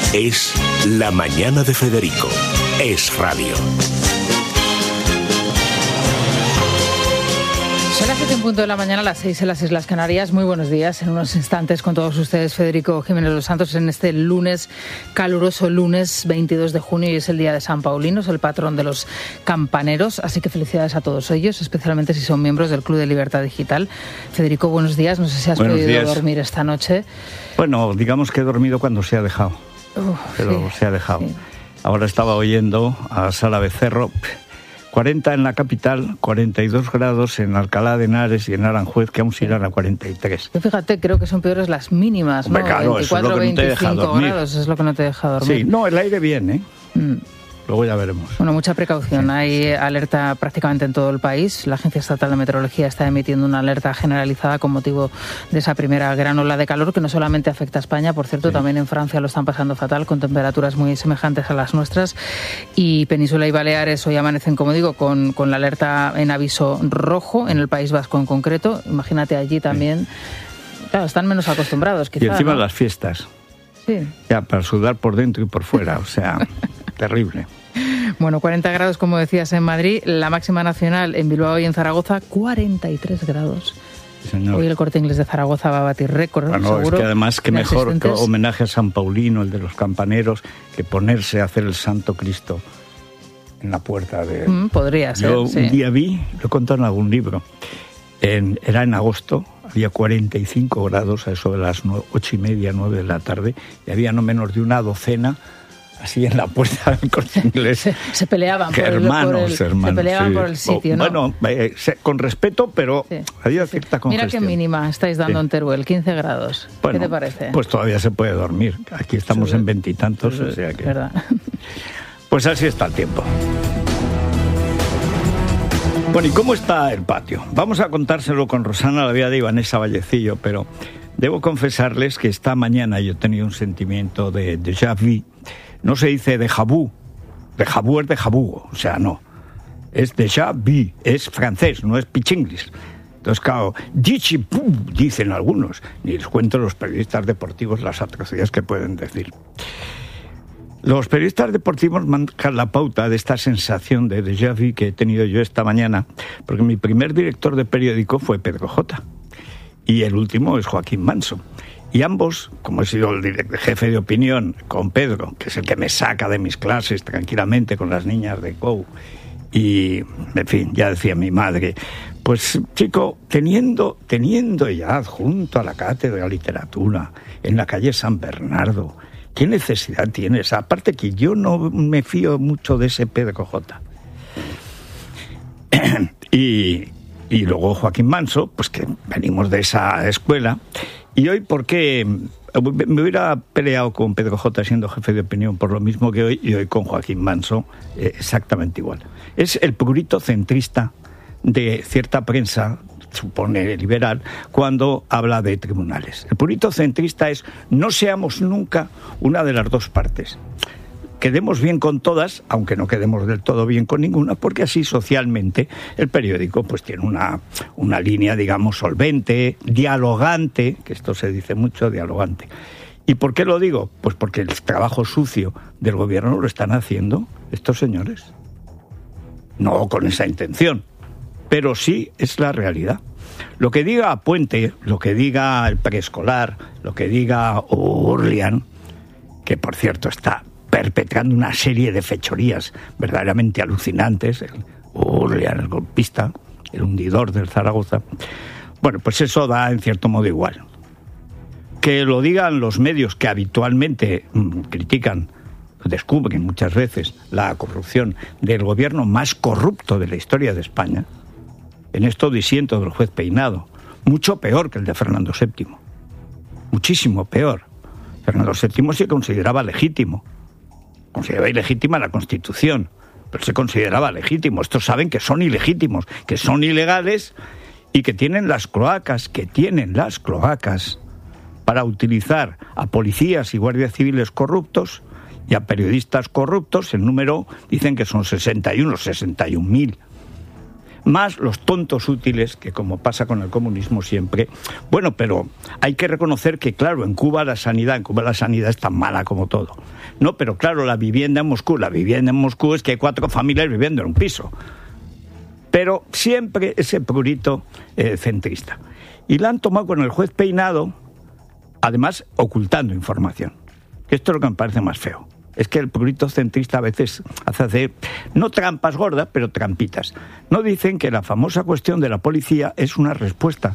Es La Mañana de Federico. Es radio. Son las 7 en punto de la mañana, las 6 en las Islas Canarias. Muy buenos días. En unos instantes con todos ustedes, Federico Jiménez Los Santos, en este lunes, caluroso lunes 22 de junio, y es el día de San Paulino, es el patrón de los campaneros. Así que felicidades a todos ellos, especialmente si son miembros del Club de Libertad Digital. Federico, buenos días. No sé si has podido dormir esta noche. Bueno, digamos que he dormido cuando se ha dejado. Pero sí, se ha dejado. Sí. Ahora estaba oyendo a Sara Becerro. 40 en la capital, 42 grados en Alcalá de Henares y en Aranjuez, que aún se irán a 43. Yo fíjate, creo que son peores las mínimas, ¿no? Claro, 24, eso es lo que 25 no te deja dormir. grados, es lo que no te deja dormir. Sí, no, el aire bien, ¿eh? Luego ya veremos. Bueno, mucha precaución. Sí. Hay alerta prácticamente en todo el país. La Agencia Estatal de Meteorología está emitiendo una alerta generalizada con motivo de esa primera gran ola de calor, que no solamente afecta a España, por cierto, también en Francia lo están pasando fatal, con temperaturas muy semejantes a las nuestras. Y Península y Baleares hoy amanecen, como digo, con la alerta en aviso rojo, en el País Vasco en concreto. Imagínate allí también. Claro, están menos acostumbrados, quizá. Y encima, ¿no?, las fiestas. Sí. Ya, para sudar por dentro y por fuera, o sea, terrible. Bueno, 40 grados, como decías, en Madrid. La máxima nacional en Bilbao y en Zaragoza, 43 grados. Señor. Hoy el Corte Inglés de Zaragoza va a batir récord. Bueno, seguro. Es que además, que mejor que homenaje a San Paulino, el de los campaneros, que ponerse a hacer el Santo Cristo en la puerta de... podría ser, Yo sí. Un día vi, lo he contado en algún libro, era en agosto, había 45 grados a eso de las 8:30, 9 de la tarde, y había no menos de una docena así en la puerta del Corte Inglés. Se peleaban hermanos, se peleaban, sí, por el sitio, ¿no? Bueno, con respeto, pero sí, había cierta congestión. Mira qué mínima estáis dando en Teruel, 15 grados. Bueno, ¿qué te parece? Pues todavía se puede dormir. Aquí estamos en 20 y tantos, o sea que... ¿Verdad? Pues así está el tiempo. Bueno, ¿y cómo está el patio? Vamos a contárselo con Rosana Lavía de Vanessa Vallecillo, pero debo confesarles que esta mañana yo he tenido un sentimiento de déjà vu. No se dice déjà vu es déjà vu, o sea, no. Es déjà vu, es francés, no es pichinglis. Entonces, claro, dicen algunos, ni les cuento los periodistas deportivos las atrocidades que pueden decir. Los periodistas deportivos marcan la pauta de esta sensación de déjà vu que he tenido yo esta mañana, porque mi primer director de periódico fue Pedro J. y el último es Joaquín Manso. Y ambos, como he sido el jefe de opinión con Pedro, que es el que me saca de mis clases tranquilamente con las niñas de COU, y, en fin, ya decía mi madre, pues, chico, teniendo ya junto a la Cátedra de Literatura, en la calle San Bernardo, ¿qué necesidad tienes? Aparte que yo no me fío mucho de ese Pedro J. Y luego Joaquín Manso, pues que venimos de esa escuela. Y hoy, ¿por qué? Me hubiera peleado con Pedro J. siendo jefe de opinión por lo mismo que hoy, y hoy con Joaquín Manso exactamente igual. Es el prurito centrista de cierta prensa, supone liberal, cuando habla de tribunales. El purito centrista es: no seamos nunca una de las dos partes. Quedemos bien con todas, aunque no quedemos del todo bien con ninguna, porque así socialmente el periódico pues tiene una línea, digamos, solvente, dialogante, que esto se dice mucho, dialogante. ¿Y por qué lo digo? Pues porque el trabajo sucio del gobierno lo están haciendo estos señores. No con esa intención, pero sí es la realidad. Lo que diga Puente, lo que diga el preescolar, lo que diga Urlian, que por cierto está perpetrando una serie de fechorías verdaderamente alucinantes, el Urlian, el golpista, el hundidor del Zaragoza, bueno, pues eso da en cierto modo igual. Que lo digan los medios que habitualmente critican, descubren muchas veces la corrupción del gobierno más corrupto de la historia de España. En esto disiento del juez Peinado, mucho peor que el de Fernando VII, muchísimo peor. Fernando VII se consideraba legítimo, consideraba ilegítima la Constitución, pero se consideraba legítimo. Estos saben que son ilegítimos, que son ilegales y que tienen las cloacas para utilizar a policías y guardias civiles corruptos y a periodistas corruptos. El número dicen que son 61.000. más los tontos útiles, que como pasa con el comunismo siempre. Bueno, pero hay que reconocer que, claro, en Cuba la sanidad es tan mala como todo. No, pero claro, la vivienda en Moscú es que hay 4 familias viviendo en un piso. Pero siempre ese prurito centrista. Y la han tomado con el juez Peinado, además ocultando información. Esto es lo que me parece más feo. Es que el prurito centrista a veces hace no trampas gordas, pero trampitas. No dicen que la famosa cuestión de la policía es una respuesta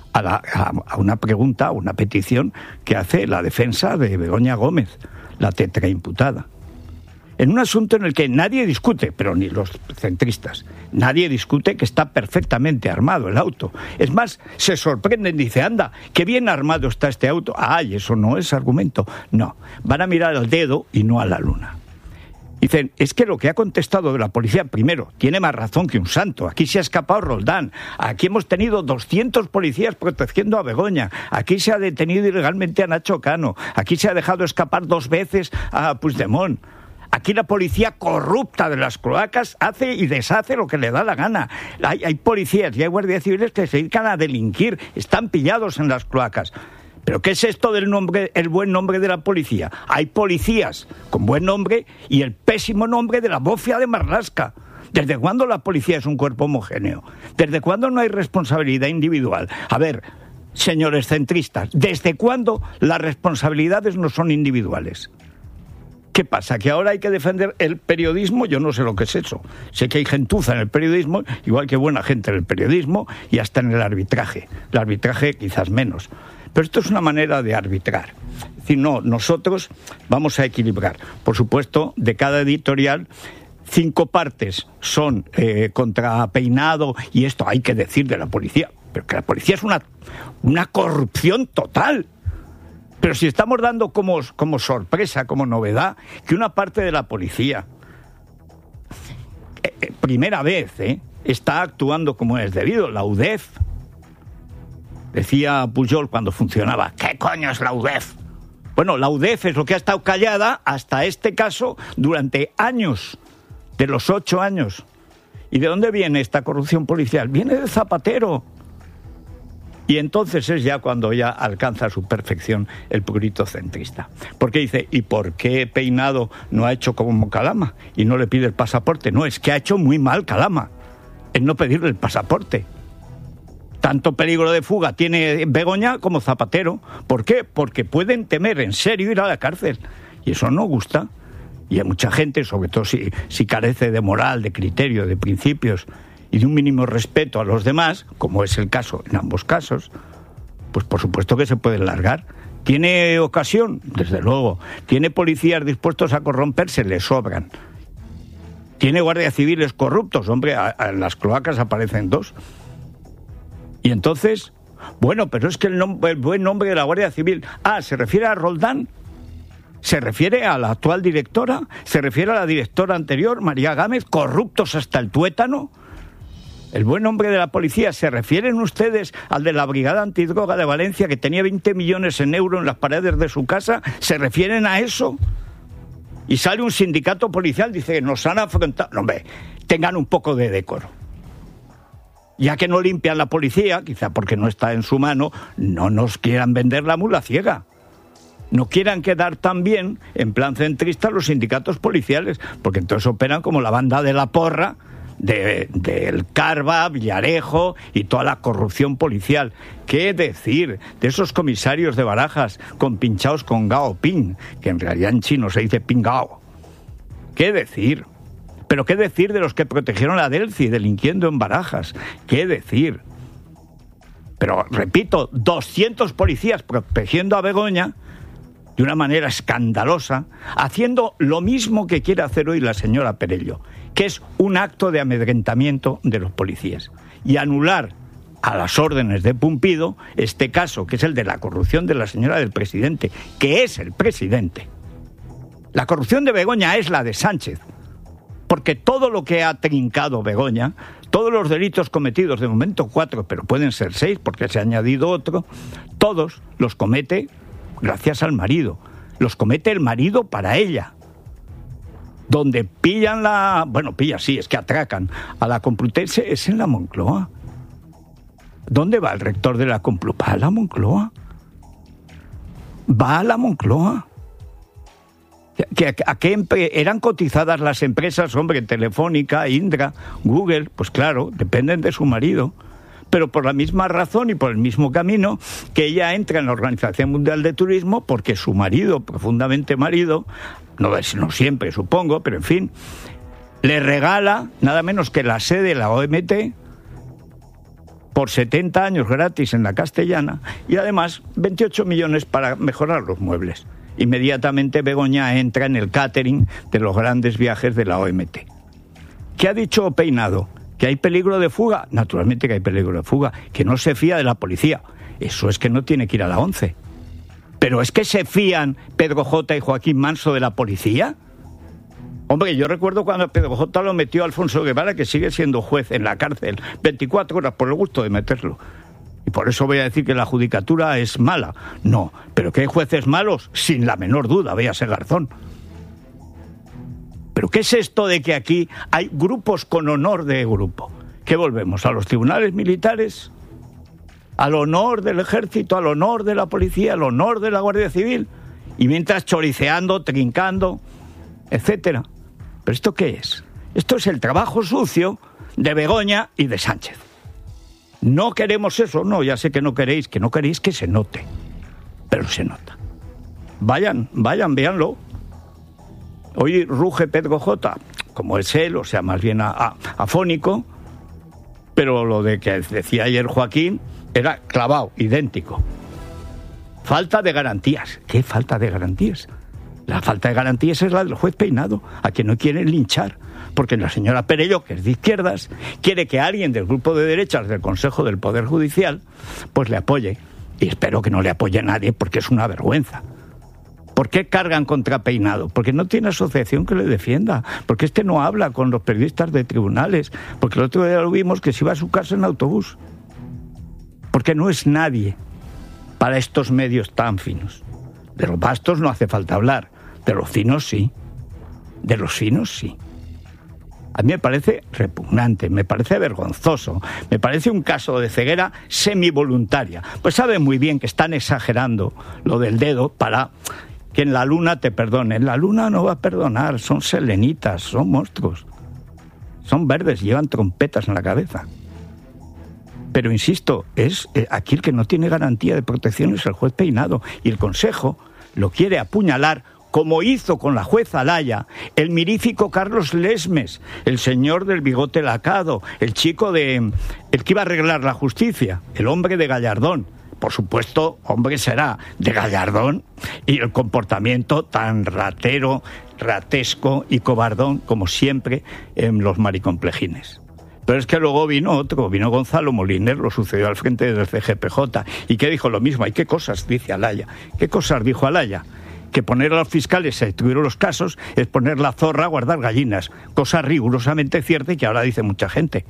a una pregunta, a una petición que hace la defensa de Begoña Gómez, la tetraimputada. En un asunto en el que nadie discute, pero ni los centristas, nadie discute que está perfectamente armado el auto. Es más, se sorprenden, dice, anda, qué bien armado está este auto. ¡Ay, eso no es argumento! No, van a mirar al dedo y no a la luna. Dicen, es que lo que ha contestado de la policía, primero, tiene más razón que un santo. Aquí se ha escapado Roldán. Aquí hemos tenido 200 policías protegiendo a Begoña. Aquí se ha detenido ilegalmente a Nacho Cano. Aquí se ha dejado escapar 2 veces a Puigdemont. Aquí la policía corrupta de las cloacas hace y deshace lo que le da la gana. Hay policías y hay guardias civiles que se dedican a delinquir, están pillados en las cloacas. ¿Pero qué es esto del el buen nombre de la policía? Hay policías con buen nombre y el pésimo nombre de la bofia de Marlaska. ¿Desde cuándo la policía es un cuerpo homogéneo? ¿Desde cuándo no hay responsabilidad individual? A ver, señores centristas, ¿desde cuándo las responsabilidades no son individuales? ¿Qué pasa? ¿Que ahora hay que defender el periodismo? Yo no sé lo que es eso. Sé que hay gentuza en el periodismo, igual que buena gente en el periodismo y hasta en el arbitraje. El arbitraje quizás menos. Pero esto es una manera de arbitrar. Es decir, no, nosotros vamos a equilibrar. Por supuesto, de cada editorial, 5 partes son contra Peinado, y esto hay que decir de la policía. Pero que la policía es una corrupción total. Pero si estamos dando como sorpresa, como novedad, que una parte de la policía, primera vez, está actuando como es debido, la UDEF. Decía Pujol cuando funcionaba, ¿qué coño es la UDEF? Bueno, la UDEF es lo que ha estado callada hasta este caso durante años, de los 8 años. ¿Y de dónde viene esta corrupción policial? Viene de Zapatero. Y entonces es ya cuando ya alcanza su perfección el prurito centrista. Porque dice, ¿y por qué Peinado no ha hecho como Calama y no le pide el pasaporte? No, es que ha hecho muy mal Calama en no pedirle el pasaporte. Tanto peligro de fuga tiene Begoña como Zapatero. ¿Por qué? Porque pueden temer en serio ir a la cárcel. Y eso no gusta. Y hay mucha gente, sobre todo si carece de moral, de criterio, de principios y de un mínimo respeto a los demás, como es el caso en ambos casos, pues por supuesto que se puede largar. ¿Tiene ocasión? Desde luego. ¿Tiene policías dispuestos a corromperse? Le sobran. ¿Tiene guardias civiles corruptos? Hombre, en las cloacas aparecen 2. Y entonces, bueno, pero es que el buen nombre de la Guardia Civil... ¿se refiere a Roldán? ¿Se refiere a la actual directora? ¿Se refiere a la directora anterior, María Gámez, corruptos hasta el tuétano? ¿El buen nombre de la policía? ¿Se refieren ustedes al de la Brigada Antidroga de Valencia, que tenía 20 millones en euros en las paredes de su casa? ¿Se refieren a eso? Y sale un sindicato policial, dice que nos han afrontado... No, hombre, tengan un poco de decoro. Ya que no limpian la policía, quizá porque no está en su mano, no nos quieran vender la mula ciega. No quieran quedar tan bien, en plan centrista, los sindicatos policiales, porque entonces operan como la banda de la porra del Carva, Villarejo y toda la corrupción policial. ¿Qué decir de esos comisarios de Barajas compinchados con Gao Ping, que en realidad en chino se dice Pingao? ¿Qué decir? Pero ¿qué decir de los que protegieron a Delci delinquiendo en Barajas? ¿Qué decir? Pero, repito, 200 policías protegiendo a Begoña de una manera escandalosa, haciendo lo mismo que quiere hacer hoy la señora Perello, que es un acto de amedrentamiento de los policías. Y anular a las órdenes de Pumpido este caso, que es el de la corrupción de la señora del presidente, que es el presidente. La corrupción de Begoña es la de Sánchez. Porque todo lo que ha trincado Begoña, todos los delitos cometidos, de momento 4, pero pueden ser 6 porque se ha añadido otro, todos los comete gracias al marido. Los comete el marido para ella. donde pillan es que atracan a la Complutense, es en la Moncloa. ¿Dónde va el rector de la Complutense? Va a la Moncloa. Va a la Moncloa. ¿A qué eran cotizadas las empresas? Hombre, Telefónica, Indra, Google, pues claro, dependen de su marido. Pero por la misma razón y por el mismo camino que ella entra en la Organización Mundial de Turismo, porque su marido, profundamente marido, no siempre supongo, pero en fin, le regala nada menos que la sede de la OMT por 70 años gratis en la Castellana y además 28 millones para mejorar los muebles. Inmediatamente Begoña entra en el catering de los grandes viajes de la OMT. ¿Qué ha dicho Peinado? ¿Que hay peligro de fuga? Naturalmente que hay peligro de fuga, que no se fía de la policía. Eso es que no tiene que ir a la 11. ¿Pero es que se fían Pedro J. y Joaquín Manso de la policía? Hombre, yo recuerdo cuando Pedro J. lo metió a Alfonso Guevara, que sigue siendo juez en la cárcel 24 horas por el gusto de meterlo. Y por eso voy a decir que la judicatura es mala. No, pero que hay jueces malos, sin la menor duda, véase Garzón. ¿Pero qué es esto de que aquí hay grupos con honor de grupo? ¿Qué volvemos? ¿A los tribunales militares? ¿Al honor del ejército? ¿Al honor de la policía? ¿Al honor de la Guardia Civil? Y mientras choriceando, trincando, etcétera. ¿Pero esto qué es? Esto es el trabajo sucio de Begoña y de Sánchez. No queremos eso, no, ya sé que no queréis que se note, pero se nota. Vayan, véanlo. Hoy ruge Pedro J, como es él, o sea, más bien afónico, pero lo de que decía ayer Joaquín era clavado, idéntico. Falta de garantías. ¿Qué falta de garantías? La falta de garantías es la del juez Peinado, a quien no quieren linchar, porque la señora Perelló, que es de izquierdas, quiere que alguien del grupo de derechas del Consejo del Poder Judicial pues le apoye. Y espero que no le apoye a nadie, porque es una vergüenza. ¿Por qué cargan contra Peinado? Porque no tiene asociación que le defienda, porque no habla con los periodistas de tribunales, porque el otro día lo vimos que se iba a su casa en autobús, porque no es nadie para estos medios tan finos. De los vastos no hace falta hablar, de los finos sí, de los finos sí. A mí me parece repugnante, me parece vergonzoso, me parece un caso de ceguera semivoluntaria. Pues saben muy bien que están exagerando lo del dedo para que en la luna te perdonen. La luna no va a perdonar, son selenitas, son monstruos. Son verdes, llevan trompetas en la cabeza. Pero insisto, es aquí el que no tiene garantía de protección es el juez Peinado. Y el Consejo lo quiere apuñalar, como hizo con la jueza Alaya, el mirífico Carlos Lesmes, el señor del bigote lacado, el que iba a arreglar la justicia, el hombre de Gallardón. Por supuesto, hombre será de Gallardón, y el comportamiento tan ratero, ratesco y cobardón como siempre en los maricomplejines. Pero es que luego vino Gonzalo Moliner, lo sucedió al frente del CGPJ, y que dijo lo mismo. ¿Y qué cosas dice Alaya? ¿Qué cosas dijo Alaya? Que poner a los fiscales a distribuir los casos es poner la zorra a guardar gallinas, cosa rigurosamente cierta y que ahora dice mucha gente.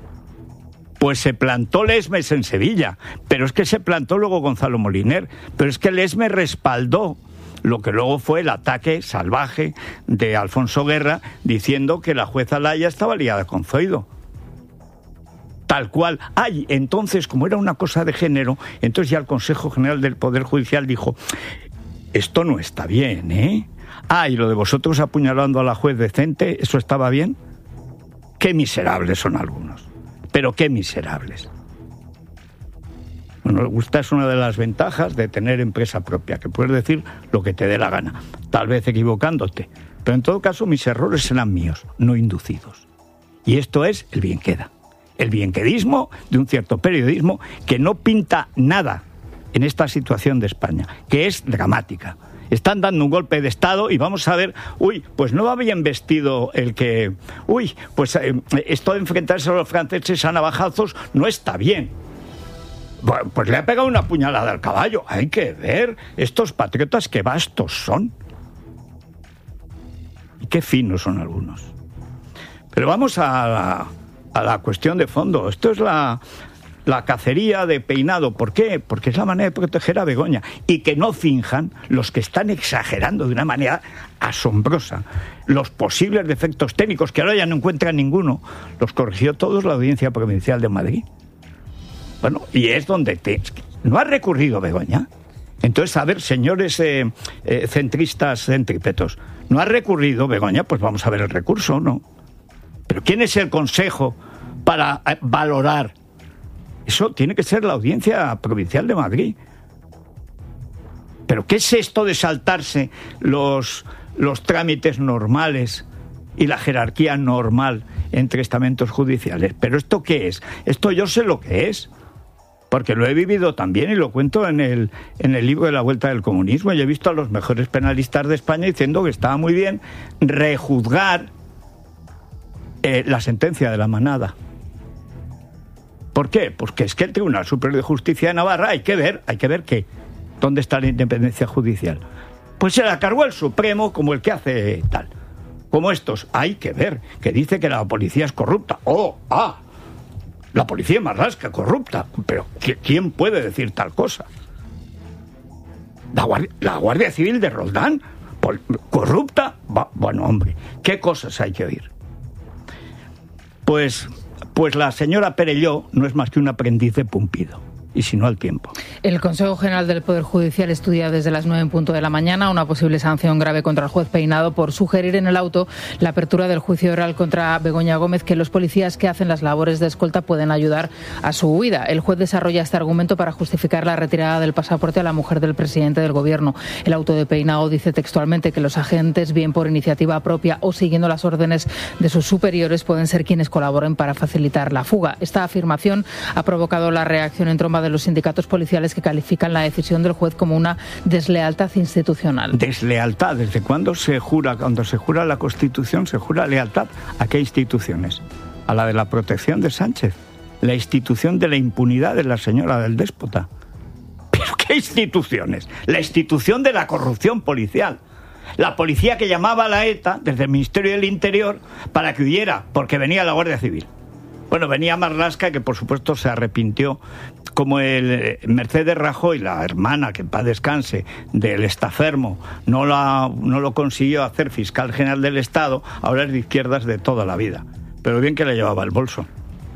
Pues se plantó Lesmes en Sevilla, pero es que se plantó luego Gonzalo Moliner, pero es que Lesmes respaldó lo que luego fue el ataque salvaje de Alfonso Guerra diciendo que la jueza Alaya estaba liada con Zoido. Tal cual. Entonces, como era una cosa de género, entonces ya el Consejo General del Poder Judicial dijo: esto no está bien, ¿eh? Y lo de vosotros apuñalando a la juez decente, ¿eso estaba bien? Qué miserables son algunos. Pero qué miserables. Bueno, esta es una de las ventajas de tener empresa propia, que puedes decir lo que te dé la gana, tal vez equivocándote. Pero en todo caso, mis errores serán míos, no inducidos. Y esto es el bien queda. El bienquedismo de un cierto periodismo que no pinta nada en esta situación de España, que es dramática. Están dando un golpe de Estado y vamos a ver, pues no va bien vestido el que... pues esto de enfrentarse a los franceses a navajazos no está bien. Bueno, pues le ha pegado una puñalada al caballo. Hay que ver estos patriotas qué bastos son. Y qué finos son algunos. Pero vamos a la cuestión de fondo. Esto es la la cacería de Peinado. ¿Por qué? Porque es la manera de proteger a Begoña. Y que no finjan los que están exagerando de una manera asombrosa los posibles defectos técnicos, que ahora ya no encuentran ninguno. Los corrigió todos la Audiencia Provincial de Madrid. Bueno, y es donde no ha recurrido Begoña. Entonces, a ver, señores centristas centrípetos, ¿no ha recurrido Begoña? Pues vamos a ver el recurso, ¿no? Pero ¿quién es el Consejo para valorar? Eso tiene que ser la Audiencia Provincial de Madrid. ¿Pero qué es esto de saltarse los trámites normales y la jerarquía normal entre estamentos judiciales? ¿Pero esto qué es? Esto yo sé lo que es, porque lo he vivido también y lo cuento en el libro de La Vuelta del Comunismo, y he visto a los mejores penalistas de España diciendo que estaba muy bien rejuzgar la sentencia de la manada. ¿Por qué? Porque es que el Tribunal Superior de Justicia de Navarra hay que ver que dónde está la independencia judicial. Pues se la cargó el Supremo como el que hace tal. Como estos, hay que ver, que dice que la policía es corrupta. La policía es Marlaska, corrupta. Pero ¿quién puede decir tal cosa? La Guardia Civil de Roldán, corrupta. Bueno, hombre, ¿qué cosas hay que oír? Pues la señora Perelló no es más que un aprendiz de Pumpido. Y si no, al tiempo. El Consejo General del Poder Judicial estudia desde las 9:00 a.m. una posible sanción grave contra el juez Peinado por sugerir en el auto la apertura del juicio oral contra Begoña Gómez, que los policías que hacen las labores de escolta pueden ayudar a su huida. El juez desarrolla este argumento para justificar la retirada del pasaporte a la mujer del presidente del Gobierno. El auto de Peinado dice textualmente que los agentes, bien por iniciativa propia o siguiendo las órdenes de sus superiores, pueden ser quienes colaboren para facilitar la fuga. Esta afirmación ha provocado la reacción en tromba de los sindicatos policiales, que califican la decisión del juez como una deslealtad institucional. ¿Deslealtad? ¿Desde cuándo se jura? Cuando se jura la Constitución, se jura lealtad. ¿A qué instituciones? A la de la protección de Sánchez. La institución de la impunidad de la señora del déspota. ¿Pero qué instituciones? La institución de la corrupción policial. La policía que llamaba a la ETA desde el Ministerio del Interior para que huyera, porque venía la Guardia Civil. Bueno, venía Marlaska, que por supuesto se arrepintió, como el Mercedes Rajoy, la hermana, que en paz descanse, del estafermo, no lo consiguió hacer fiscal general del Estado, ahora es de izquierdas de toda la vida. Pero bien que le llevaba el bolso.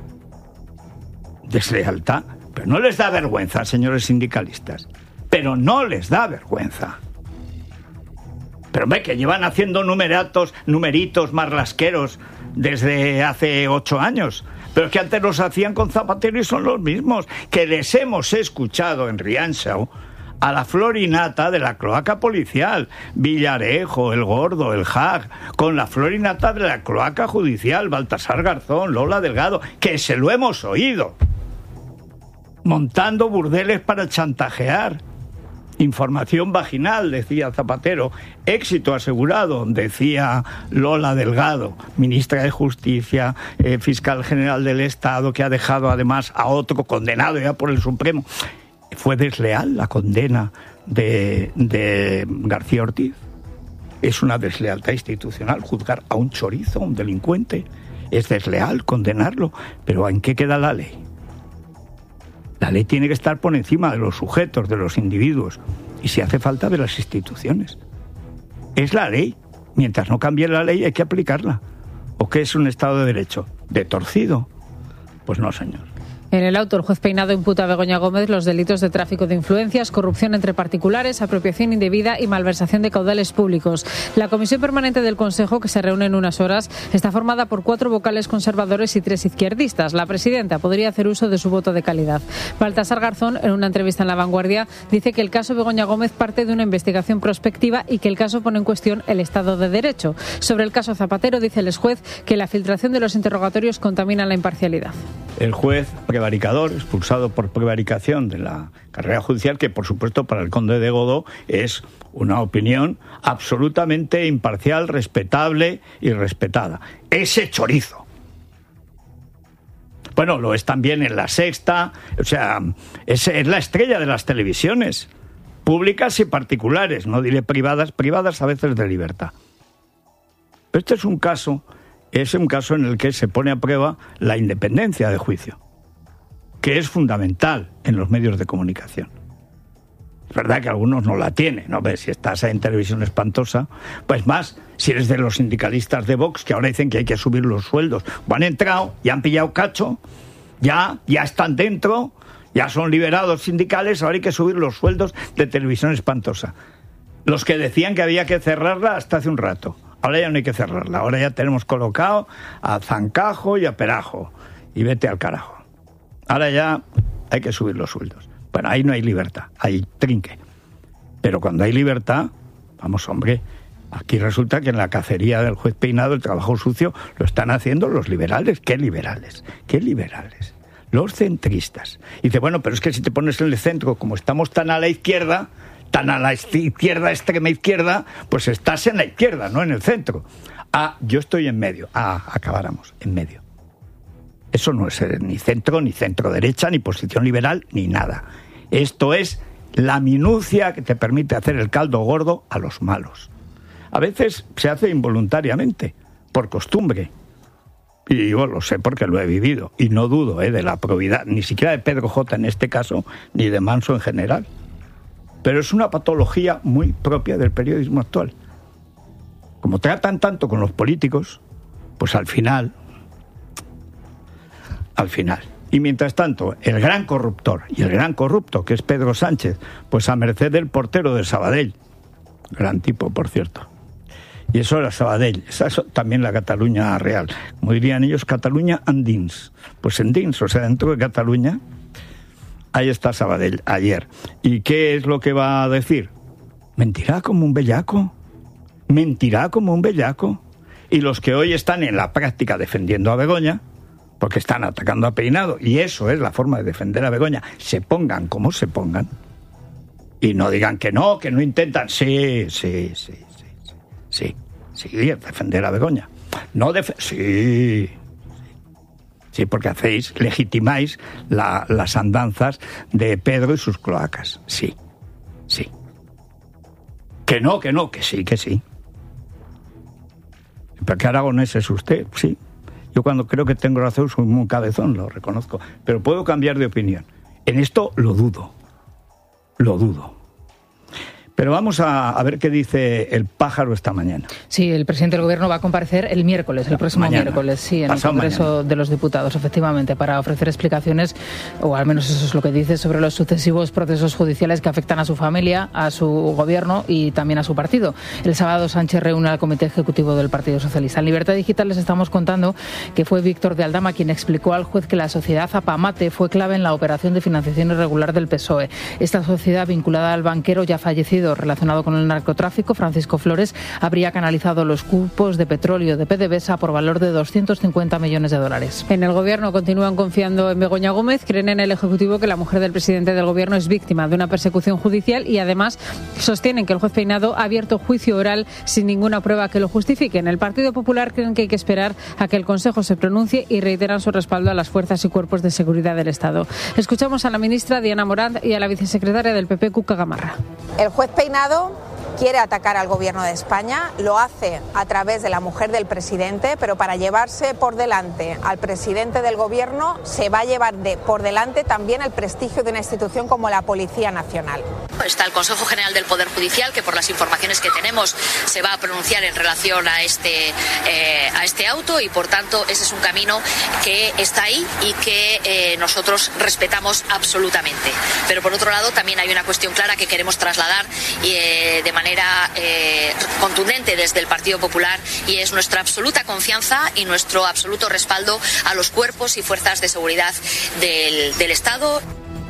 Deslealtad. Pero no les da vergüenza, señores sindicalistas. Pero no les da vergüenza. Pero ve que llevan haciendo numeritos marlasqueros desde hace 8 años. Pero es que antes los hacían con Zapatero y son los mismos, que les hemos escuchado en Rianxau a la florinata de la cloaca policial, Villarejo, El Gordo, El Jag, con la florinata de la cloaca judicial, Baltasar Garzón, Lola Delgado, que se lo hemos oído, montando burdeles para chantajear. Información vaginal, decía Zapatero. Éxito asegurado, decía Lola Delgado, ministra de Justicia, fiscal general del Estado, que ha dejado además a otro condenado ya por el Supremo. ¿Fue desleal la condena de García Ortiz? Es una deslealtad institucional juzgar a un chorizo, a un delincuente. Es desleal condenarlo. Pero ¿en qué queda la ley? La ley tiene que estar por encima de los sujetos, de los individuos, y si hace falta de las instituciones. Es la ley. Mientras no cambie la ley hay que aplicarla. ¿O qué es un Estado de Derecho? ¿De torcido? Pues no, señor. En el auto, el juez Peinado imputa a Begoña Gómez los delitos de tráfico de influencias, corrupción entre particulares, apropiación indebida y malversación de caudales públicos. La Comisión Permanente del Consejo, que se reúne en unas horas, está formada por 4 vocales conservadores y 3 izquierdistas. La presidenta podría hacer uso de su voto de calidad. Baltasar Garzón, en una entrevista en La Vanguardia, dice que el caso Begoña Gómez parte de una investigación prospectiva y que el caso pone en cuestión el Estado de Derecho. Sobre el caso Zapatero, dice el exjuez que la filtración de los interrogatorios contamina la imparcialidad. El juez prevaricador, expulsado por prevaricación de la carrera judicial, que por supuesto para el conde de Godó es una opinión absolutamente imparcial, respetable y respetada. Ese chorizo. Bueno, lo es también en La Sexta, o sea, es la estrella de las televisiones, públicas y particulares, no diré privadas a veces de libertad. Pero este es un caso en el que se pone a prueba la independencia de juicio. que es fundamental en los medios de comunicación. Es verdad que algunos no la tienen, ¿no? Si estás en Televisión Espantosa, pues más, si eres de los sindicalistas de Vox, que ahora dicen que hay que subir los sueldos. O han entrado, ya han pillado cacho, ya están dentro, ya son liberados sindicales, ahora hay que subir los sueldos de Televisión Espantosa. Los que decían que había que cerrarla hasta hace un rato. Ahora ya no hay que cerrarla, ahora ya tenemos colocado a Zancajo y a Perajo. Y vete al carajo. Ahora ya hay que subir los sueldos. Bueno, ahí no hay libertad, hay trinque. Pero cuando hay libertad, vamos, hombre, aquí resulta que en la cacería del juez Peinado el trabajo sucio lo están haciendo los liberales. ¿Qué liberales? ¿Qué liberales? Los centristas. Y dice, bueno, pero es que si te pones en el centro, como estamos tan a la izquierda, extrema izquierda, pues estás en la izquierda, no en el centro. Yo estoy en medio. Acabáramos, en medio. Eso no es ni centro derecha, ni posición liberal, ni nada. Esto es la minucia que te permite hacer el caldo gordo a los malos. A veces se hace involuntariamente, por costumbre. Y yo lo sé porque lo he vivido. Y no dudo de la probidad, ni siquiera de Pedro J. en este caso, ni de Manso en general. Pero es una patología muy propia del periodismo actual. Como tratan tanto con los políticos, pues al final. Y mientras tanto, el gran corruptor y el gran corrupto, que es Pedro Sánchez, pues a merced del portero de Sabadell. Gran tipo, por cierto. Y eso era Sabadell, esa es también la Cataluña real. Como dirían ellos, Cataluña andins. Pues en dins, o sea, dentro de Cataluña, ahí está Sabadell, ayer. ¿Y qué es lo que va a decir? Mentirá como un bellaco. Y los que hoy están en la práctica defendiendo a Begoña, porque están atacando a Peinado, y eso es la forma de defender a Begoña, se pongan como se pongan, y no digan que no intentan. Sí, defender a Begoña. Sí, porque legitimáis las andanzas de Pedro y sus cloacas. Sí. Que no, que sí. ¿Pero qué aragonés es usted? Sí. Yo cuando creo que tengo razón soy un cabezón, lo reconozco. Pero puedo cambiar de opinión. En esto lo dudo. Pero vamos a ver qué dice el pájaro esta mañana. Sí, el presidente del Gobierno va a comparecer el próximo miércoles, sí, en el Congreso de los Diputados, efectivamente, para ofrecer explicaciones, o al menos eso es lo que dice, sobre los sucesivos procesos judiciales que afectan a su familia, a su Gobierno y también a su partido. El sábado Sánchez reúne al Comité Ejecutivo del Partido Socialista. En Libertad Digital les estamos contando que fue Víctor de Aldama quien explicó al juez que la sociedad Zapamate fue clave en la operación de financiación irregular del PSOE. Esta sociedad, vinculada al banquero ya fallecido relacionado con el narcotráfico, Francisco Flores, habría canalizado los cupos de petróleo de PDVSA por valor de 250 millones de dólares. En el Gobierno continúan confiando en Begoña Gómez, creen en el Ejecutivo que la mujer del presidente del Gobierno es víctima de una persecución judicial y además sostienen que el juez Peinado ha abierto juicio oral sin ninguna prueba que lo justifique. En el Partido Popular creen que hay que esperar a que el Consejo se pronuncie y reiteran su respaldo a las fuerzas y cuerpos de seguridad del Estado. Escuchamos a la ministra Diana Morant y a la vicesecretaria del PP, Cuca Gamarra. El juez Peinado quiere atacar al Gobierno de España, lo hace a través de la mujer del presidente, pero para llevarse por delante al presidente del Gobierno se va a llevar por delante también el prestigio de una institución como la Policía Nacional. Está el Consejo General del Poder Judicial, que por las informaciones que tenemos se va a pronunciar en relación a este auto y por tanto ese es un camino que está ahí y que nosotros respetamos absolutamente. Pero por otro lado también hay una cuestión clara que queremos trasladar de manera contundente desde el Partido Popular y es nuestra absoluta confianza y nuestro absoluto respaldo a los cuerpos y fuerzas de seguridad del Estado.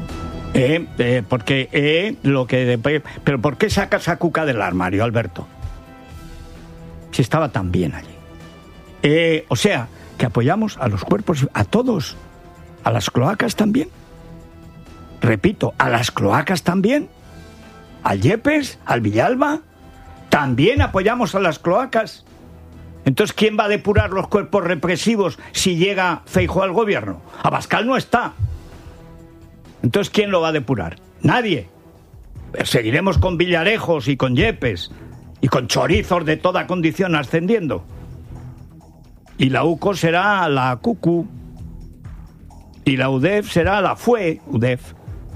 Pero ¿por qué sacas a Cuca del armario, Alberto? Si estaba tan bien allí. O sea, que apoyamos a los cuerpos, a todos, a las cloacas también. Repito, a las cloacas también. Al Yepes, al Villalba, también apoyamos a las cloacas. Entonces, ¿quién va a depurar los cuerpos represivos si llega Feijóo al Gobierno? Abascal no está. Entonces, ¿quién lo va a depurar? Nadie. Seguiremos con Villarejos y con Yepes y con chorizos de toda condición ascendiendo. Y la UCO será la CUCU. Y la UDEF será la FUE, UDEF.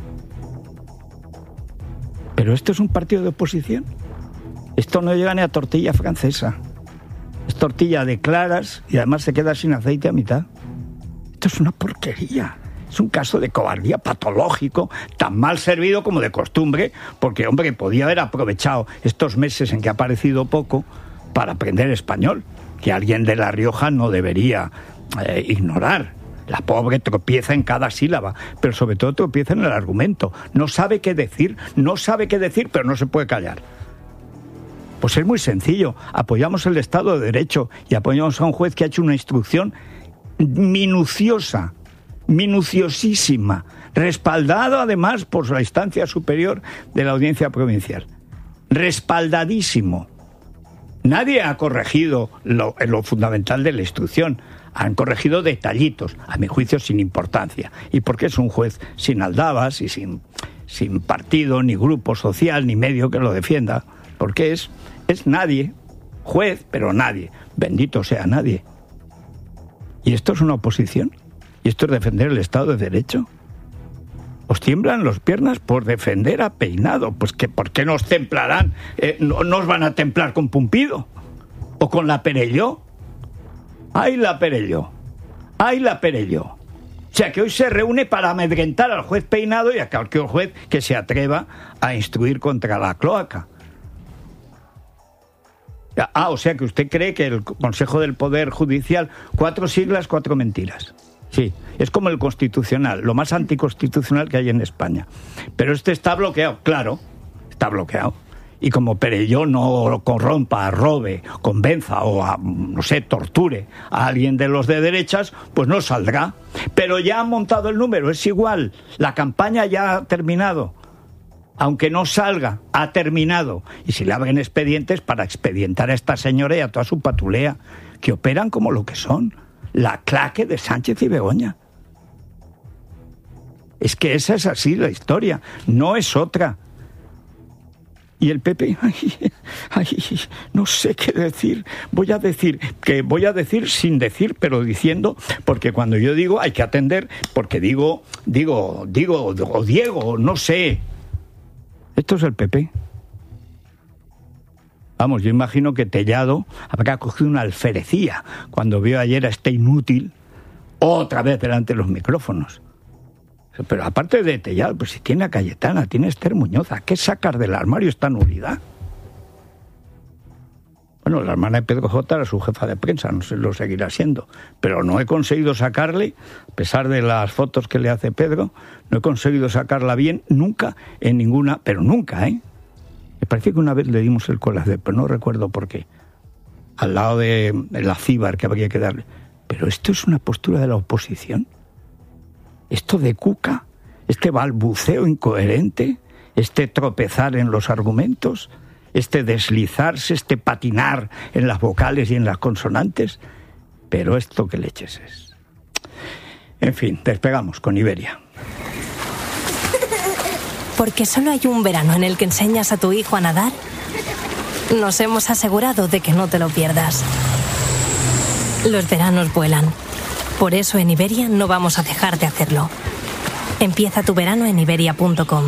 Pero esto es un partido de oposición. Esto no llega ni a tortilla francesa. Es tortilla de claras y además se queda sin aceite a mitad. Esto es una porquería. Es un caso de cobardía patológico, tan mal servido como de costumbre, porque, hombre, podía haber aprovechado estos meses en que ha aparecido poco para aprender español, que alguien de La Rioja no debería ignorar. La pobre tropieza en cada sílaba, pero sobre todo tropieza en el argumento. No sabe qué decir, pero no se puede callar. Pues es muy sencillo. Apoyamos el Estado de Derecho y apoyamos a un juez que ha hecho una instrucción minuciosa, minuciosísima, respaldado además por la instancia superior de la Audiencia Provincial. Respaldadísimo. Nadie ha corregido lo fundamental de la instrucción. Han corregido detallitos, a mi juicio sin importancia. Y porque es un juez sin aldabas y sin partido, ni grupo social, ni medio que lo defienda. Porque es nadie, juez, pero nadie. Bendito sea nadie. ¿Y esto es una oposición? ¿Y esto es defender el Estado de Derecho? ¿Os tiemblan las piernas por defender a Peinado? Pues que ¿por qué nos templarán? ¿No nos van a templar con Pumpido? ¿O con la Perelló? ¡Ay, la Perelló! ¡Ay, la Perelló! O sea, que hoy se reúne para amedrentar al juez Peinado y a cualquier juez que se atreva a instruir contra la cloaca. O sea, que usted cree que el Consejo del Poder Judicial, 4 siglas, 4 mentiras. Sí, es como el Constitucional, lo más anticonstitucional que hay en España. Pero este está bloqueado, claro, está bloqueado. Y como Perelló no corrompa, robe, convenza o, torture a alguien de los de derechas, pues no saldrá. Pero ya han montado el número, es igual. La campaña ya ha terminado. Aunque no salga, ha terminado. Y si le abren expedientes para expedientar a esta señora y a toda su patulea, que operan como lo que son, la claque de Sánchez y Begoña. Es que esa es así la historia, no es otra. Y el PP, no sé qué decir. Voy a decir sin decir, pero diciendo, porque cuando yo digo hay que atender, porque digo, o Diego, no sé. Esto es el PP. Vamos, yo imagino que Tellado habrá cogido una alferecía cuando vio ayer a este inútil otra vez delante de los micrófonos. Pero aparte de Tellado, pues si tiene a Cayetana, tiene a Esther Muñoz, ¿a qué sacar del armario esta nulidad? Bueno, la hermana de Pedro J era su jefa de prensa, no sé, lo seguirá siendo, pero no he conseguido sacarle, a pesar de las fotos que le hace Pedro, no he conseguido sacarla bien nunca en ninguna, pero nunca, ¿eh? Me parece que una vez le dimos el colazo, pero no recuerdo por qué, al lado de la cíbar que habría que darle. Pero esto es una postura de la oposición. Esto de Cuca, este balbuceo incoherente, este tropezar en los argumentos, este deslizarse, este patinar en las vocales y en las consonantes. Pero esto qué leches es. En fin, despegamos con Iberia. Porque solo hay un verano en el que enseñas a tu hijo a nadar, nos hemos asegurado de que no te lo pierdas. Los veranos vuelan. Por eso en Iberia no vamos a dejar de hacerlo. Empieza tu verano en iberia.com.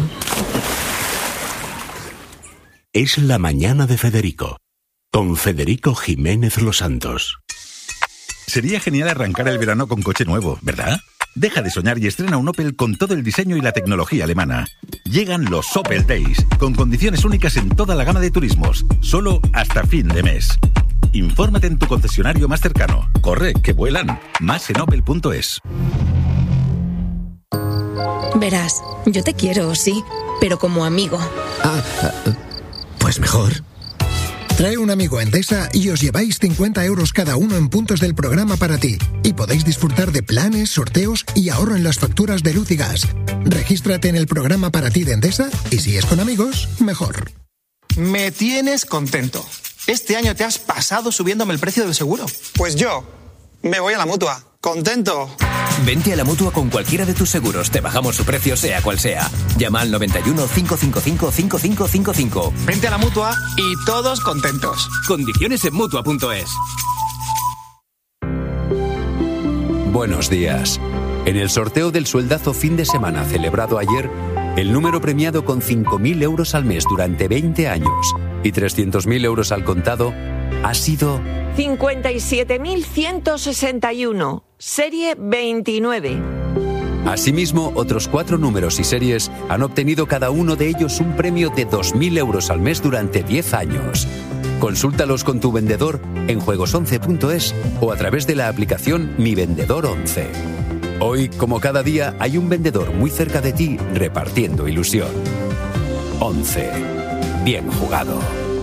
Es la mañana de Federico, con Federico Jiménez Los Santos. Sería genial arrancar el verano con coche nuevo, ¿verdad? Deja de soñar y estrena un Opel con todo el diseño y la tecnología alemana. Llegan los Opel Days, con condiciones únicas en toda la gama de turismos, solo hasta fin de mes. Infórmate en tu concesionario más cercano. Corre, que vuelan. Más en opel.es. Verás, yo te quiero, sí, pero como amigo. Pues mejor. Trae un amigo a Endesa y os lleváis 50 euros cada uno en puntos del programa para ti. Y podéis disfrutar de planes, sorteos y ahorro en las facturas de luz y gas. Regístrate en el programa para ti de Endesa y si es con amigos, mejor. Me tienes contento. Este año te has pasado subiéndome el precio del seguro. Pues yo me voy a la Mutua. ¡Contento! Vente a la Mutua con cualquiera de tus seguros. Te bajamos su precio sea cual sea. Llama al 91 555 5555. Vente a la Mutua y todos contentos. Condiciones en Mutua.es. Buenos días. En el sorteo del sueldazo fin de semana celebrado ayer, el número premiado con 5.000 euros al mes durante 20 años y 300.000 euros al contado ha sido 57.161, serie 29. Asimismo, otros 4 números y series han obtenido cada uno de ellos un premio de 2.000 euros al mes durante 10 años. Consúltalos con tu vendedor en juegos11.es o a través de la aplicación Mi Vendedor 11. Hoy, como cada día, hay un vendedor muy cerca de ti repartiendo ilusión. 11. Bien jugado.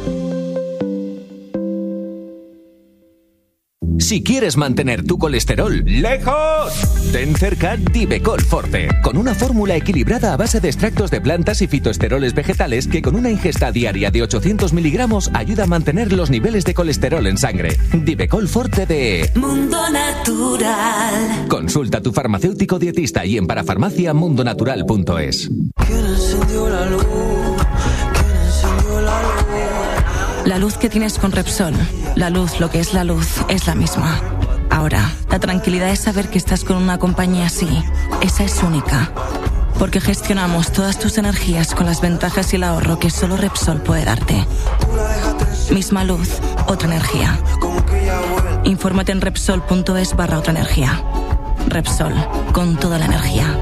Si quieres mantener tu colesterol lejos, ten cerca Divecol Forte, con una fórmula equilibrada a base de extractos de plantas y fitoesteroles vegetales que con una ingesta diaria de 800 miligramos ayuda a mantener los niveles de colesterol en sangre. Divecol Forte de Mundo Natural. Consulta a tu farmacéutico dietista y en parafarmaciamundonatural.es. ¿Quién encendió la luz? ¿Quién encendió la luz? La luz que tienes con Repsol, la luz, lo que es la luz, es la misma. Ahora, la tranquilidad es saber que estás con una compañía así. Esa es única. Porque gestionamos todas tus energías con las ventajas y el ahorro que solo Repsol puede darte. Misma luz, otra energía. Infórmate en Repsol.es/otra energía. Repsol, con toda la energía.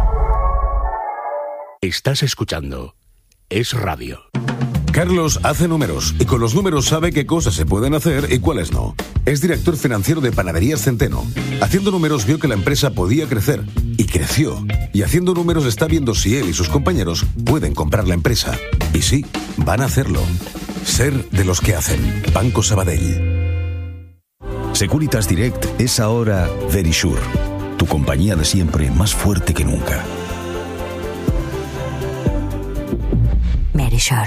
Estás escuchando Es Radio. Carlos hace números y con los números sabe qué cosas se pueden hacer y cuáles no. Es director financiero de Panaderías Centeno. Haciendo números vio que la empresa podía crecer y creció. Y haciendo números está viendo si él y sus compañeros pueden comprar la empresa. Y sí, van a hacerlo. Ser de los que hacen. Banco Sabadell. Securitas Direct es ahora Verisure, tu compañía de siempre más fuerte que nunca. Verisure.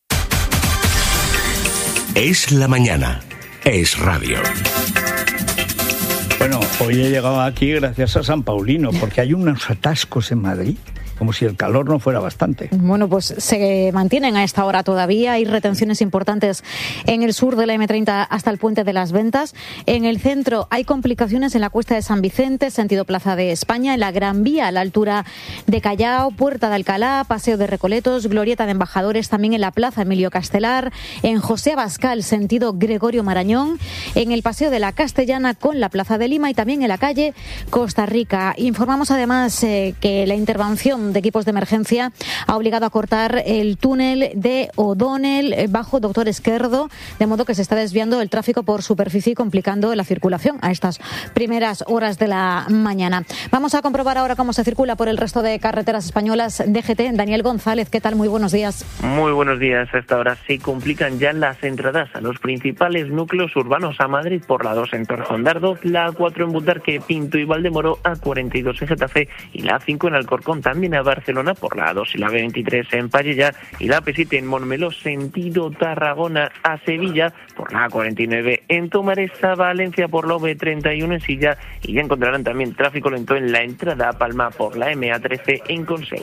Es la mañana. Es Radio. Bueno, hoy he llegado aquí gracias a San Paulino, porque hay unos atascos en Madrid, como si el calor no fuera bastante. Bueno, pues se mantienen a esta hora todavía. Hay retenciones importantes en el sur de la M30 hasta el Puente de las Ventas. En el centro hay complicaciones en la Cuesta de San Vicente, sentido Plaza de España, en la Gran Vía a la altura de Callao, Puerta de Alcalá, Paseo de Recoletos, Glorieta de Embajadores, también en la Plaza Emilio Castelar, en José Abascal, sentido Gregorio Marañón, en el Paseo de la Castellana con la Plaza de Lima y también en la calle Costa Rica. Informamos además que la intervención de equipos de emergencia ha obligado a cortar el túnel de O'Donnell bajo Doctor Esquerdo, de modo que se está desviando el tráfico por superficie y complicando la circulación a estas primeras horas de la mañana. Vamos a comprobar ahora cómo se circula por el resto de carreteras españolas. DGT, Daniel González, ¿qué tal? Muy buenos días. Muy buenos días. A esta hora se complican ya las entradas a los principales núcleos urbanos a Madrid por la 2 en Torrejondardo, la 4 en Butarque, Pinto y Valdemoro, A42 en Getafe y la 5 en Alcorcón, también a Barcelona por la A2 y la B23 en Pallejà y la P7 en Montmeló sentido Tarragona a Sevilla por la A49 en Tomaresa, Valencia por la B31 en Silla y ya encontrarán también tráfico lento en la entrada a Palma por la MA13 en Consell.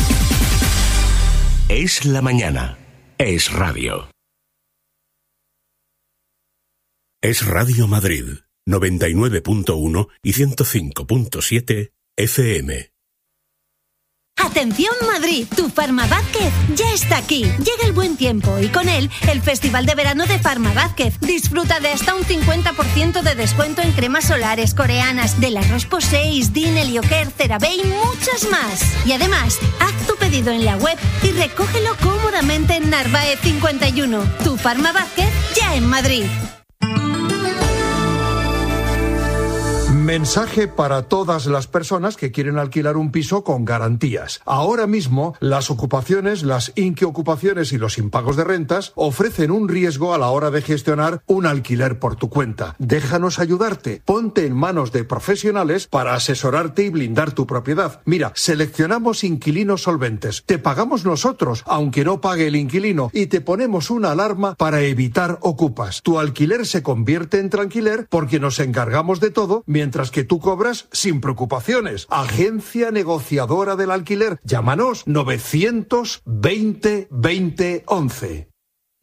Es la mañana. Es Radio. Es Radio Madrid, 99.1 y 105.7 FM. Atención Madrid, tu Farma Vázquez ya está aquí. Llega el buen tiempo y con él el Festival de Verano de Farma Vázquez. Disfruta de hasta un 50% de descuento en cremas solares coreanas, de la Roche-Posay, Dine, Helioker, CeraVe y muchas más. Y además, haz tu pedido en la web y recógelo cómodamente en Narváez 51. Tu Farma Vázquez ya en Madrid. Mensaje para todas las personas que quieren alquilar un piso con garantías. Ahora mismo, las ocupaciones, las inquiocupaciones y los impagos de rentas ofrecen un riesgo a la hora de gestionar un alquiler por tu cuenta. Déjanos ayudarte. Ponte en manos de profesionales para asesorarte y blindar tu propiedad. Mira, seleccionamos inquilinos solventes. Te pagamos nosotros, aunque no pague el inquilino, y te ponemos una alarma para evitar ocupas. Tu alquiler se convierte en tranquiler porque nos encargamos de todo mientras que tú cobras sin preocupaciones. Agencia negociadora del alquiler. Llámanos 920 20 11.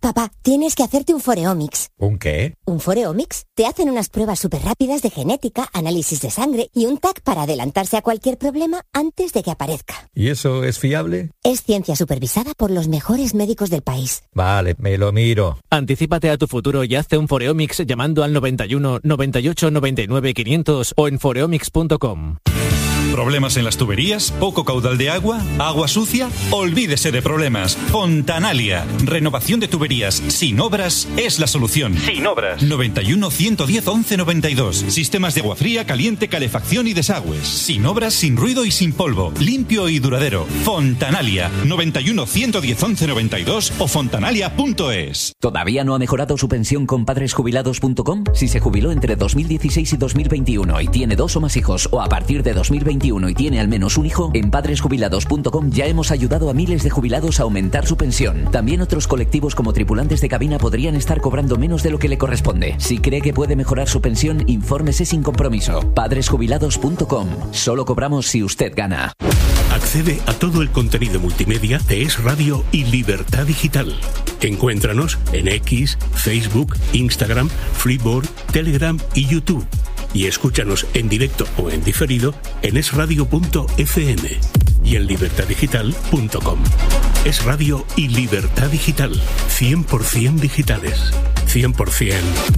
Papá, tienes que hacerte un Foreomics. ¿Un qué? ¿Un Foreomics? Te hacen unas pruebas súper rápidas de genética, análisis de sangre y un TAC para adelantarse a cualquier problema antes de que aparezca. ¿Y eso es fiable? Es ciencia supervisada por los mejores médicos del país. Vale, me lo miro. Anticípate a tu futuro y hazte un Foreomics llamando al 91 98 99 500 o en foreomics.com. ¿Problemas en las tuberías? ¿Poco caudal de agua? ¿Agua sucia? Olvídese de problemas. Fontanalia. Renovación de tuberías sin obras es la solución. Sin obras. 91 110 11 92. Sistemas de agua fría, caliente, calefacción y desagües. Sin obras, sin ruido y sin polvo. Limpio y duradero. Fontanalia. 91 110 11 92 o fontanalia.es. ¿Todavía no ha mejorado su pensión con padresjubilados.com? Si se jubiló entre 2016 y 2021 y tiene 2 o más hijos, o a partir de 2021 y tiene al menos un hijo, en padresjubilados.com ya hemos ayudado a miles de jubilados a aumentar su pensión. También otros colectivos como tripulantes de cabina podrían estar cobrando menos de lo que le corresponde. Si cree que puede mejorar su pensión, infórmese sin compromiso. Padresjubilados.com. Solo cobramos si usted gana. Accede a todo el contenido multimedia de Es Radio y Libertad Digital. Encuéntranos en X, Facebook, Instagram, Freeboard, Telegram y YouTube. Y escúchanos en directo o en diferido en esradio.fm y en libertaddigital.com. Es Radio y Libertad Digital. 100% digitales. 100%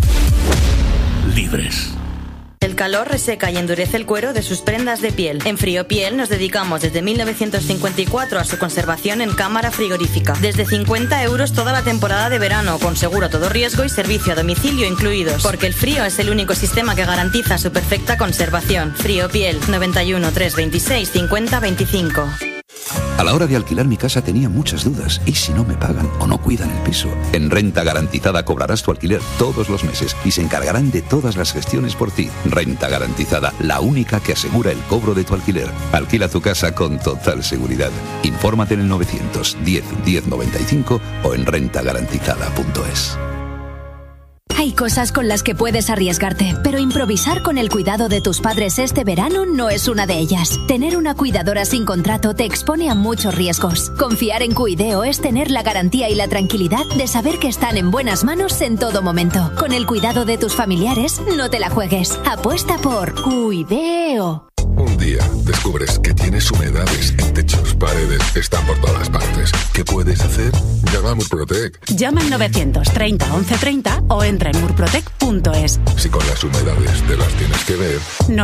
libres. El calor reseca y endurece el cuero de sus prendas de piel. En Friopiel nos dedicamos desde 1954 a su conservación en cámara frigorífica. Desde 50 € toda la temporada de verano, con seguro a todo riesgo y servicio a domicilio incluidos. Porque el frío es el único sistema que garantiza su perfecta conservación. Friopiel, 91 326 50 25. A la hora de alquilar mi casa tenía muchas dudas. ¿Y si no me pagan o no cuidan el piso? En Renta Garantizada cobrarás tu alquiler todos los meses y se encargarán de todas las gestiones por ti. Renta Garantizada, la única que asegura el cobro de tu alquiler. Alquila tu casa con total seguridad. Infórmate en el 910 1095 o en rentagarantizada.es. Hay cosas con las que puedes arriesgarte, pero improvisar con el cuidado de tus padres este verano no es una de ellas. Tener una cuidadora sin contrato te expone a muchos riesgos. Confiar en Cuideo es tener la garantía y la tranquilidad de saber que están en buenas manos en todo momento. Con el cuidado de tus familiares, no te la juegues. Apuesta por Cuideo. Un día descubres que tienes humedades en techos, paredes, están por todas partes. ¿Qué puedes hacer? Llama a Murprotec. Llama al 930 1130 o entra en murprotec.es. Si con las humedades te las tienes que ver.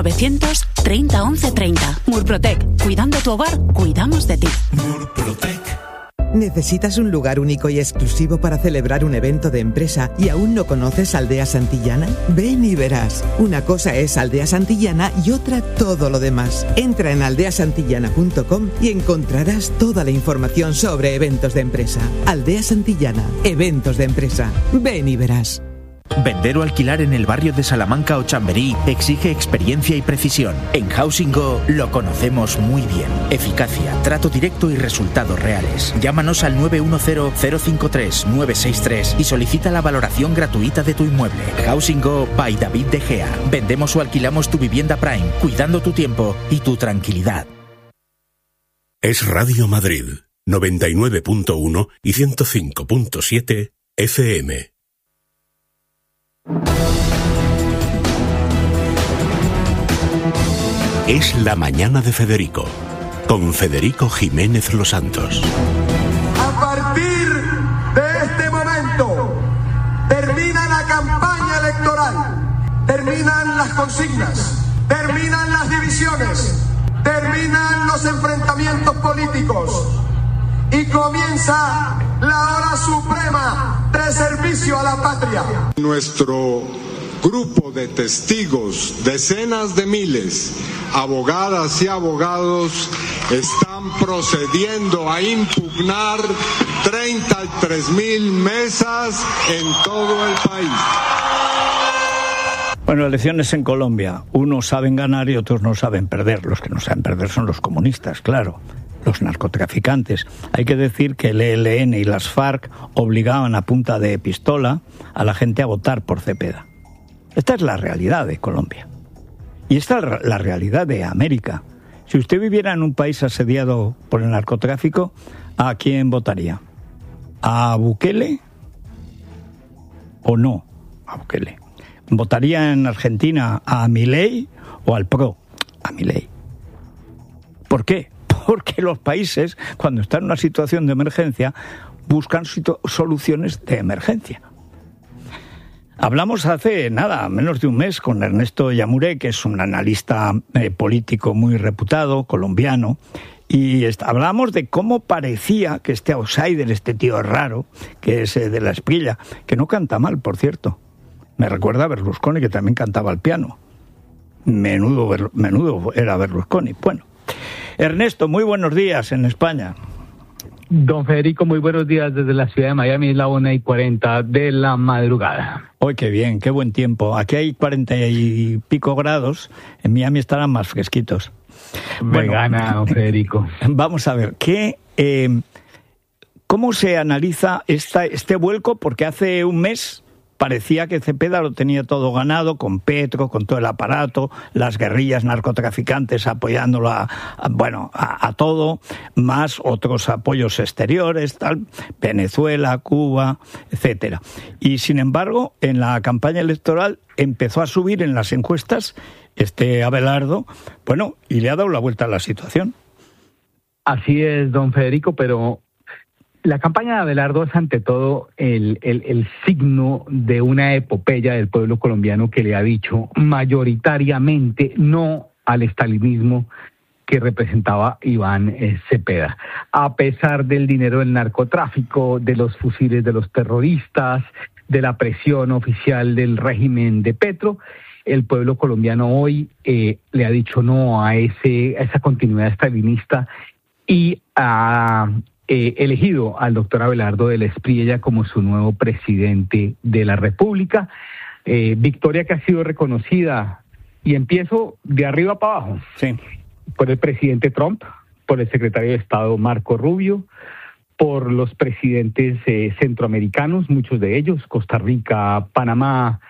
930 1130. Murprotec. Cuidando tu hogar, cuidamos de ti. Murprotec. ¿Necesitas un lugar único y exclusivo para celebrar un evento de empresa y aún no conoces Aldea Santillana? Ven y verás. Una cosa es Aldea Santillana y otra todo lo demás. Entra en aldeasantillana.com y encontrarás toda la información sobre eventos de empresa. Aldea Santillana, eventos de empresa. Ven y verás. Vender o alquilar en el barrio de Salamanca o Chamberí exige experiencia y precisión. En Housing Go lo conocemos muy bien. Eficacia, trato directo y resultados reales. Llámanos al 910-053-963 y solicita la valoración gratuita de tu inmueble. Housing Go by David De Gea. Vendemos o alquilamos tu vivienda Prime, cuidando tu tiempo y tu tranquilidad. Es Radio Madrid, 99.1 y 105.7 FM. Es la mañana de Federico, con Federico Jiménez Los Santos. A partir de este momento termina la campaña electoral, terminan las consignas, terminan las divisiones, terminan los enfrentamientos políticos y comienza la hora suprema de servicio a la patria. Nuestro grupo de testigos, decenas de miles, abogadas y abogados, están procediendo a impugnar 33.000 mesas en todo el país. Bueno, elecciones en Colombia. Unos saben ganar y otros no saben perder. Los que no saben perder son los comunistas, claro. Los narcotraficantes. Hay que decir que el ELN y las FARC obligaban a punta de pistola a la gente a votar por Cepeda. Esta es la realidad de Colombia. Y esta es la realidad de América. Si usted viviera en un país asediado por el narcotráfico, ¿a quién votaría? ¿A Bukele o no a Bukele? ¿Votaría en Argentina a Milei o al PRO? A Milei. ¿Por qué? Porque los países, cuando están en una situación de emergencia, buscan soluciones de emergencia. Hablamos hace menos de un mes, con Ernesto Yamure, que es un analista político muy reputado, colombiano, y hablamos de cómo parecía que este outsider, este tío raro, que es de la Espriella, que no canta mal, por cierto. Me recuerda a Berlusconi, que también cantaba al piano. Menudo era Berlusconi. Bueno, Ernesto, muy buenos días en España. Don Federico, muy buenos días desde la ciudad de Miami, es la 1:40 de la madrugada. ¡Ay, qué bien, qué buen tiempo! Aquí hay 40 y pico grados, en Miami estarán más fresquitos. Vegana, don Federico. Vamos a ver, ¿cómo se analiza este vuelco? Porque hace un mes parecía que Cepeda lo tenía todo ganado, con Petro, con todo el aparato, las guerrillas narcotraficantes apoyándolo a todo, más otros apoyos exteriores, tal, Venezuela, Cuba, etcétera. Y sin embargo, en la campaña electoral empezó a subir en las encuestas Abelardo, y le ha dado la vuelta a la situación. Así es, don Federico, pero la campaña de Abelardo es ante todo el signo de una epopeya del pueblo colombiano que le ha dicho mayoritariamente no al estalinismo que representaba Iván Cepeda. A pesar del dinero del narcotráfico, de los fusiles de los terroristas, de la presión oficial del régimen de Petro, el pueblo colombiano hoy le ha dicho no a esa continuidad estalinista y ha elegido al doctor Abelardo de la Espriella como su nuevo presidente de la República. Victoria que ha sido reconocida, y empiezo de arriba para abajo, sí, por el presidente Trump, por el secretario de Estado Marco Rubio, por los presidentes centroamericanos, muchos de ellos, Costa Rica, Panamá,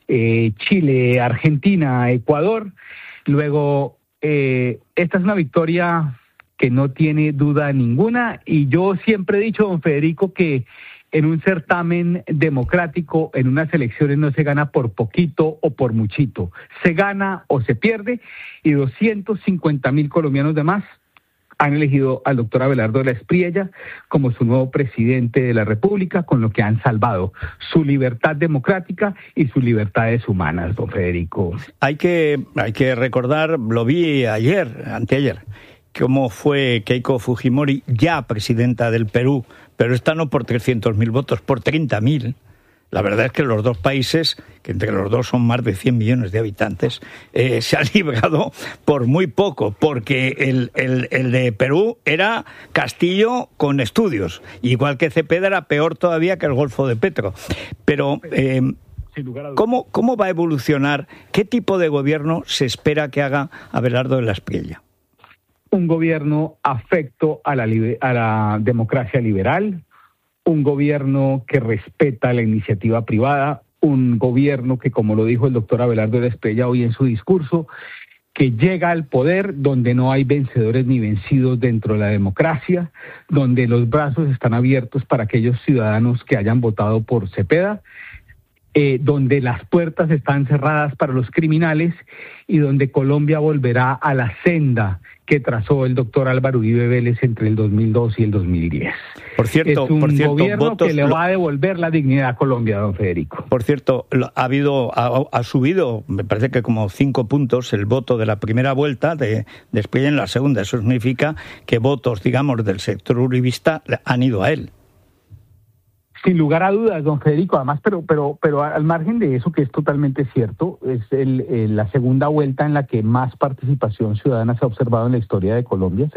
Chile, Argentina, Ecuador. Luego, esta es una victoria que no tiene duda ninguna, y yo siempre he dicho, don Federico, que en un certamen democrático, en unas elecciones no se gana por poquito o por muchito, se gana o se pierde, y 250,000 colombianos de más han elegido al doctor Abelardo de la Espriella como su nuevo presidente de la República, con lo que han salvado su libertad democrática y sus libertades humanas, don Federico. Hay que recordar, lo vi anteayer, cómo fue Keiko Fujimori, ya presidenta del Perú, pero esta no por 300,000 votos, por 30,000. La verdad es que los dos países, que entre los dos son más de 100 millones de habitantes, se han librado por muy poco, porque el de Perú era Castillo con estudios, igual que Cepeda era peor todavía que el Golfo de Petro. Pero ¿cómo va a evolucionar? ¿Qué tipo de gobierno se espera que haga Abelardo de la Espriella? Un gobierno afecto a la democracia liberal, un gobierno que respeta la iniciativa privada, un gobierno que, como lo dijo el doctor Abelardo de la Espriella hoy en su discurso, que llega al poder donde no hay vencedores ni vencidos dentro de la democracia, donde los brazos están abiertos para aquellos ciudadanos que hayan votado por Cepeda, donde las puertas están cerradas para los criminales y donde Colombia volverá a la senda que trazó el doctor Álvaro Uribe Vélez entre el 2002 y el 2010. Por cierto, es un gobierno que le va a devolver la dignidad a Colombia, don Federico. Por cierto, ha subido, me parece que como 5 puntos, el voto de la primera vuelta de Espriella en la segunda. Eso significa que votos, digamos, del sector uribista han ido a él. Sin lugar a dudas, don Federico, además, pero al margen de eso, que es totalmente cierto, es la segunda vuelta en la que más participación ciudadana se ha observado en la historia de Colombia,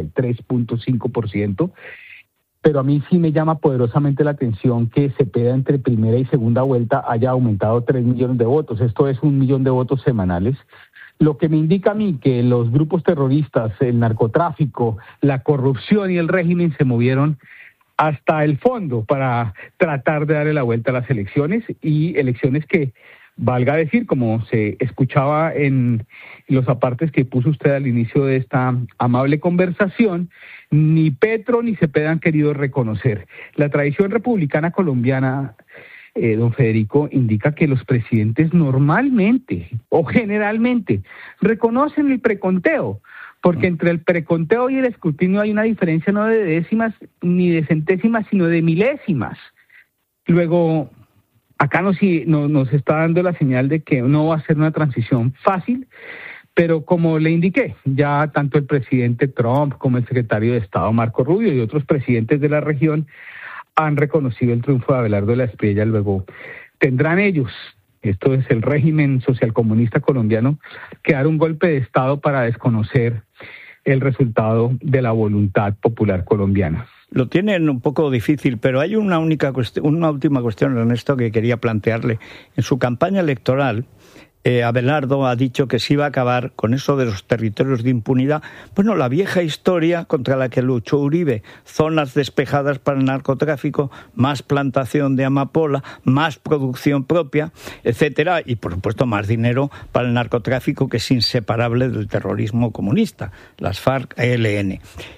63.5%, pero a mí sí me llama poderosamente la atención que Cepeda entre primera y segunda vuelta haya aumentado 3 millones de votos, esto es 1 millón de votos semanales, lo que me indica a mí que los grupos terroristas, el narcotráfico, la corrupción y el régimen se movieron hasta el fondo para tratar de darle la vuelta a las elecciones, y elecciones que, valga decir, como se escuchaba en los apartes que puso usted al inicio de esta amable conversación, ni Petro ni Cepeda han querido reconocer. La tradición republicana colombiana don Federico, indica que los presidentes normalmente o generalmente reconocen el preconteo, porque entre el preconteo y el escrutinio hay una diferencia no de décimas ni de centésimas, sino de milésimas. Luego, acá nos está dando la señal de que no va a ser una transición fácil, pero como le indiqué, ya tanto el presidente Trump como el secretario de Estado Marco Rubio y otros presidentes de la región han reconocido el triunfo de Abelardo de la Espriella. Luego tendrán ellos, esto es el régimen socialcomunista colombiano, que dar un golpe de Estado para desconocer el resultado de la voluntad popular colombiana. Lo tienen un poco difícil, pero hay una última cuestión, Ernesto, que quería plantearle. En su campaña electoral, Abelardo ha dicho que se iba a acabar con eso de los territorios de impunidad. Bueno, la vieja historia contra la que luchó Uribe, zonas despejadas para el narcotráfico, más plantación de amapola, más producción propia, etcétera, y por supuesto más dinero para el narcotráfico, que es inseparable del terrorismo comunista, las FARC-ELN.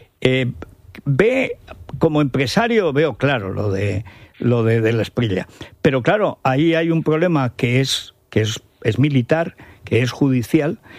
Como empresario veo claro lo de la Espriella, pero claro, ahí hay un problema que es militar, que es judicial,